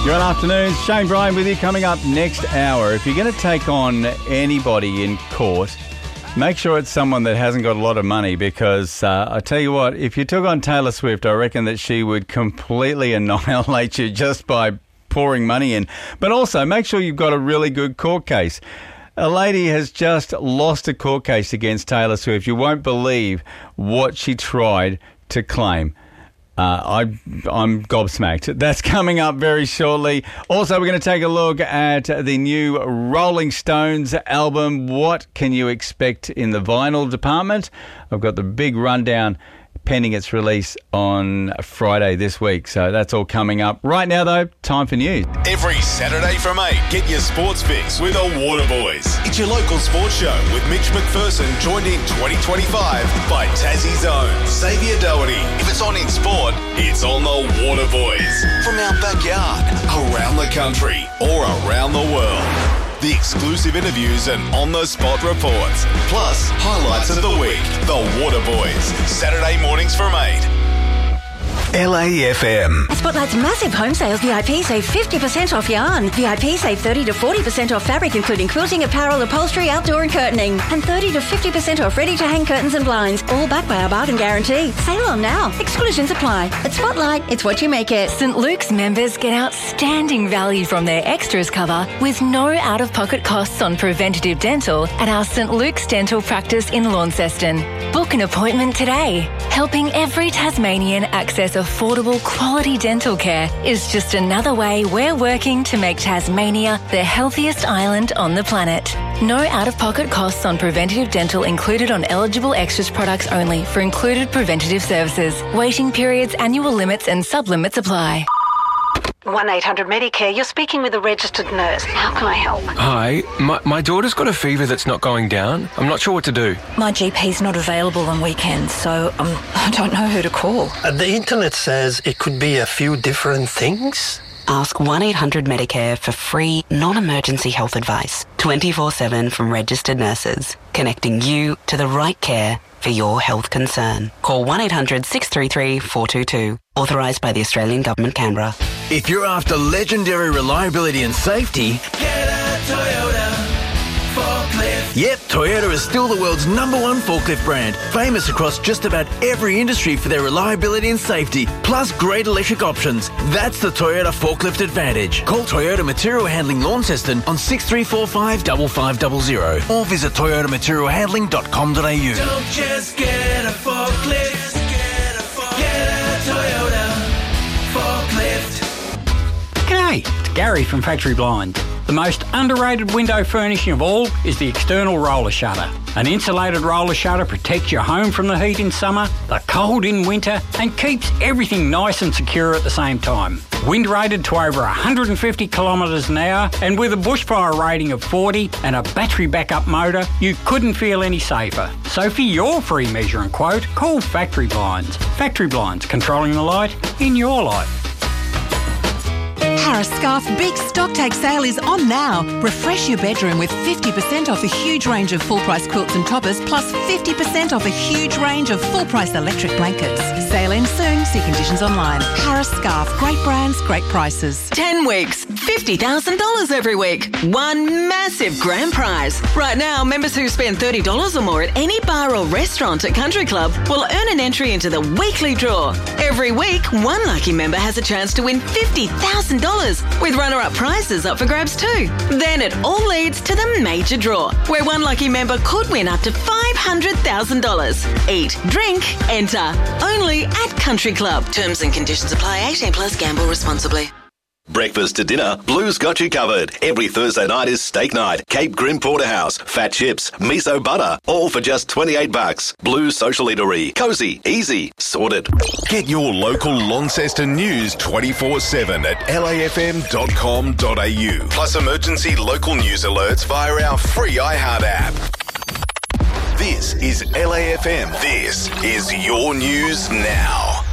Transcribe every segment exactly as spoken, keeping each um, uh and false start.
Good afternoon, Shane Bryan with you. Coming up next hour, if you're going to take on anybody in court, make sure it's someone that hasn't got a lot of money, because uh, I tell you what, if you took on Taylor Swift, I reckon that she would completely annihilate you just by pouring money in. But also, make sure you've got a really good court case. A lady has just lost a court case against Taylor Swift. You won't believe what she tried to claim. Uh, I, I'm gobsmacked. That's coming up very shortly. Also, we're going to take a look at the new Rolling Stones album. What can you expect in the vinyl department? I've got the big rundown pending its release on Friday this week. So that's all coming up. Right now, though, time for news. Every Saturday from eight, get your sports fix with the Waterboys. It's your local sports show with Mitch McPherson, joined in twenty twenty-five by Tassie's own Xavier Doherty. If it's on in sport, it's on the Waterboys. From our backyard, around the country, or around the world. The exclusive interviews and on-the-spot reports. Plus, highlights of the week. The Waterboys. Saturday mornings from eight. L A F M. At Spotlight's massive home sales, V I P save fifty percent off yarn. V I P save thirty to forty percent off fabric, including quilting, apparel, upholstery, outdoor and curtaining. And thirty to fifty percent off ready-to-hang curtains and blinds, all backed by our bargain guarantee. Sale on now. Exclusions apply. At Spotlight, it's what you make it. St Luke's members get outstanding value from their extras cover with no out-of-pocket costs on preventative dental at our St Luke's Dental Practice in Launceston. Book an appointment today. Helping every Tasmanian access affordable quality dental care is just another way we're working to make Tasmania the healthiest island on the planet. No out-of-pocket costs on preventative dental included on eligible extras products only for included preventative services. Waiting periods, annual limits and sub-limits apply. one eight hundred Medicare, you're speaking with a registered nurse. How can I help? Hi, my, my daughter's got a fever that's not going down. I'm not sure what to do. My G P's not available on weekends, so um, I don't know who to call. Uh, the internet says it could be a few different things. Ask one eight hundred Medicare for free, non-emergency health advice, twenty-four seven from registered nurses, connecting you to the right care for your health concern. Call one eight hundred six three three four two two. Authorised by the Australian Government, Canberra. If you're after legendary reliability and safety, get a Toyota forklift. Yep, Toyota is still the world's number one forklift brand, famous across just about every industry for their reliability and safety, plus great electric options. That's the Toyota Forklift Advantage. Call Toyota Material Handling Launceston on six three four five five five zero zero or visit toyota material handling dot com dot a u. Don't just get a forklift, get a, forklift. Get a Toyota forklift. G'day, it's Gary from Factory Blinds. The most underrated window furnishing of all is the external roller shutter. An insulated roller shutter protects your home from the heat in summer, the cold in winter, and keeps everything nice and secure at the same time. Wind rated to over one hundred fifty kilometres an hour, and with a bushfire rating of forty and a battery backup motor, you couldn't feel any safer. So for your free measure and quote, call Factory Blinds. Factory Blinds, controlling the light in your life. Harris Scarf Big Stock Take Sale is on now. Refresh your bedroom with fifty percent off a huge range of full-price quilts and toppers, plus fifty percent off a huge range of full-price electric blankets. Sale ends soon. See conditions online. Harris Scarf. Great brands, great prices. Ten weeks, fifty thousand dollars every week. One massive grand prize. Right now, members who spend thirty dollars or more at any bar or restaurant at Country Club will earn an entry into the weekly draw. Every week, one lucky member has a chance to win fifty thousand dollars. With runner-up prizes up for grabs too. Then it all leads to the major draw, where one lucky member could win up to five hundred thousand dollars. Eat, drink, enter. Only at Country Club. Terms and conditions apply. eighteen plus, gamble responsibly. Breakfast to dinner, Blue's got you covered. Every Thursday night is steak night. Cape Grim Porterhouse, fat chips, miso butter, all for just twenty-eight bucks. Blue's Social Eatery, cosy, easy, sorted. Get your local Launceston news twenty-four seven at l a f m dot com dot a u. Plus emergency local news alerts via our free iHeart app. This is L A F M. This is your news now.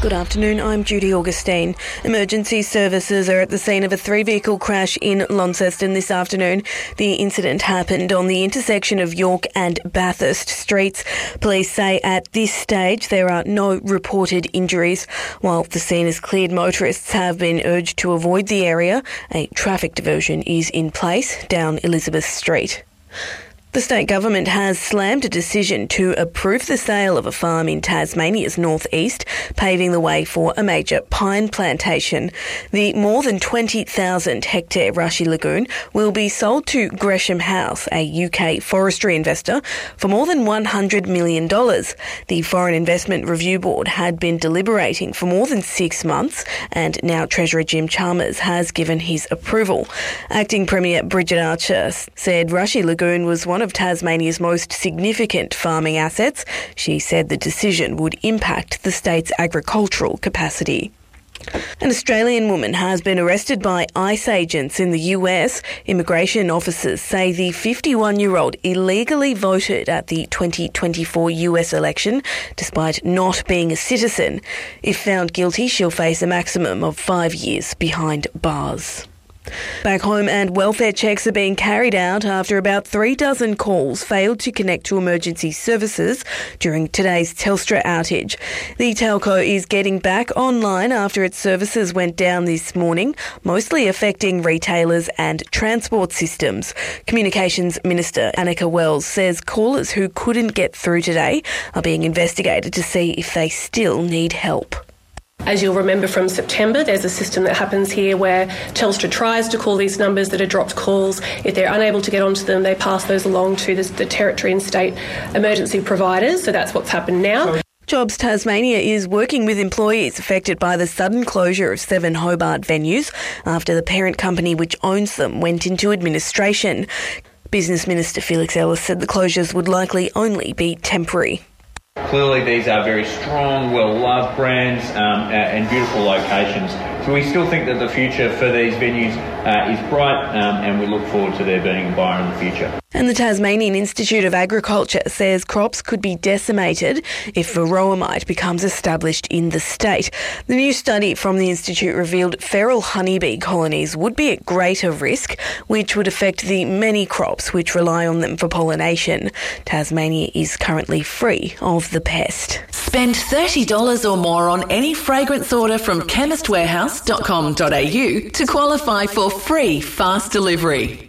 Good afternoon, I'm Judy Augustine. Emergency services are at the scene of a three-vehicle crash in Launceston this afternoon. The incident happened on the intersection of York and Bathurst streets. Police say at this stage there are no reported injuries. While the scene is cleared, motorists have been urged to avoid the area. A traffic diversion is in place down Elizabeth Street. The state government has slammed a decision to approve the sale of a farm in Tasmania's northeast, paving the way for a major pine plantation. The more than twenty thousand hectare Rushy Lagoon will be sold to Gresham House, a U K forestry investor, for more than one hundred million dollars. The Foreign Investment Review Board had been deliberating for more than six months, and now Treasurer Jim Chalmers has given his approval. Acting Premier Bridget Archer said Rushy Lagoon was one of Tasmania's most significant farming assets. She said the decision would impact the state's agricultural capacity. An Australian woman has been arrested by ICE agents in the U S. Immigration officers say the fifty-one-year-old illegally voted at the twenty twenty-four U S election despite not being a citizen. If found guilty, she'll face a maximum of five years behind bars. Back home, and welfare checks are being carried out after about three dozen calls failed to connect to emergency services during today's Telstra outage. The telco is getting back online after its services went down this morning, mostly affecting retailers and transport systems. Communications Minister Annika Wells says callers who couldn't get through today are being investigated to see if they still need help. As you'll remember from September, there's a system that happens here where Telstra tries to call these numbers that are dropped calls. If they're unable to get onto them, they pass those along to the, the territory and state emergency providers. So that's what's happened now. Jobs Tasmania is working with employees affected by the sudden closure of seven Hobart venues after the parent company which owns them went into administration. Business Minister Felix Ellis said the closures would likely only be temporary. Clearly, these are very strong, well-loved brands um, and beautiful locations. So we still think that the future for these venues uh, is bright um, and we look forward to there being a buyer in the future. And the Tasmanian Institute of Agriculture says crops could be decimated if varroa mite becomes established in the state. The new study from the Institute revealed feral honeybee colonies would be at greater risk, which would affect the many crops which rely on them for pollination. Tasmania is currently free of the pest. Spend thirty dollars or more on any fragrance order from chemist warehouse dot com dot a u to qualify for free fast delivery.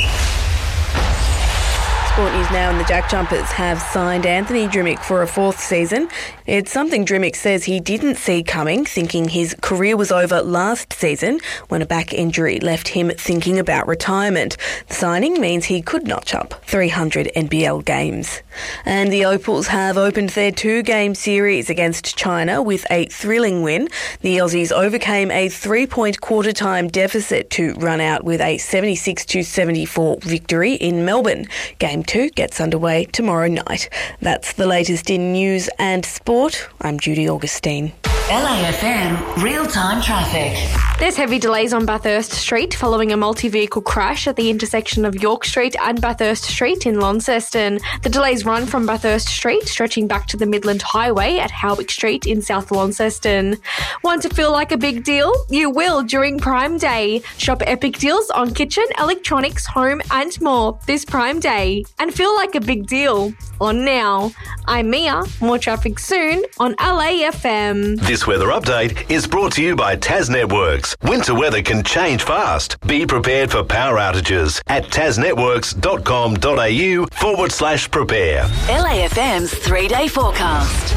Sport news now, and the Jack Jumpers have signed Anthony Drimmick for a fourth season. It's something Drimmick says he didn't see coming, thinking his career was over last season when a back injury left him thinking about retirement. The signing means he could notch up three hundred N B L games. And the Opals have opened their two-game series against China with a thrilling win. The Aussies overcame a three-point quarter-time deficit to run out with a seventy-six to seventy-four victory in Melbourne. Game two gets underway tomorrow night. That's the latest in news and sport. I'm Judy Augustine. L A F M real-time traffic. There's heavy delays on Bathurst Street following a multi-vehicle crash at the intersection of York Street and Bathurst Street in Launceston. The delays run from Bathurst Street, stretching back to the Midland Highway at Howick Street in South Launceston. Want to feel like a big deal? You will during Prime Day. Shop epic deals on kitchen, electronics, home and more this Prime Day. And feel like a big deal on now. I'm Mia. More traffic soon on L A F M. This weather update is brought to you by Tas Networks. Winter weather can change fast. Be prepared for power outages at tasnetworks.com.au forward slash prepare. L A F M's three-day forecast.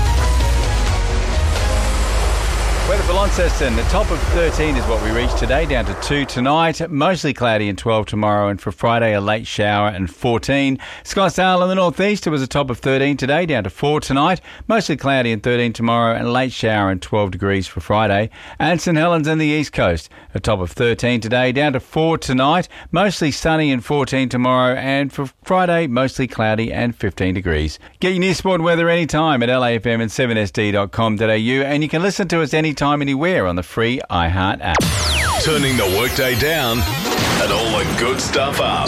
Weather for Launceston, the top of thirteen is what we reached today, down to two tonight, mostly cloudy and twelve tomorrow, and for Friday a late shower and fourteen. Scottsdale in the northeast, it was a top of thirteen today, down to four tonight, mostly cloudy and thirteen tomorrow, and a late shower and twelve degrees for Friday. And St Helens in the east coast, a top of thirteen today, down to four tonight, mostly sunny and fourteen tomorrow, and for Friday mostly cloudy and fifteen degrees. Get your news sport weather anytime at L A F M and seven S D dot com dot a u, and you can listen to us anytime Time anywhere on the free iHeart app. Turning the workday down and all the good stuff up.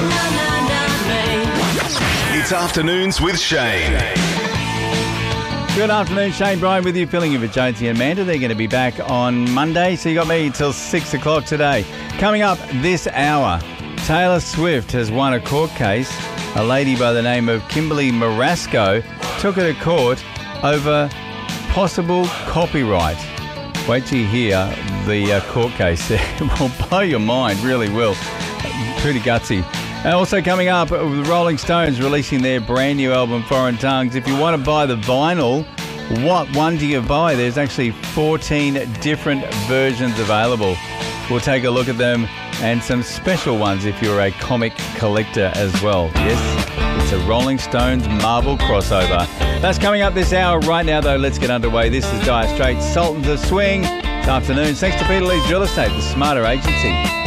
It's Afternoons with Shane. Good afternoon, Shane Bryan with you, filling in for Jonesy and Amanda. They're going to be back on Monday, so you got me until six o'clock today. Coming up this hour, Taylor Swift has won a court case. A lady by the name of Kimberly Marasco took her to court over possible copyright. Wait till you hear the uh, court case. It will blow your mind, really will. Pretty gutsy. And also coming up, the Rolling Stones releasing their brand new album, Foreign Tongues. If you want to buy the vinyl, what one do you buy? There's actually fourteen different versions available. We'll take a look at them and some special ones if you're a comic collector as well. Yes, it's a Rolling Stones Marvel crossover. That's coming up this hour. Right now, though, let's get underway. This is Dire Straits, Sultans of Swing. This afternoon, thanks to Peter Lee's Real Estate, the Smarter Agency.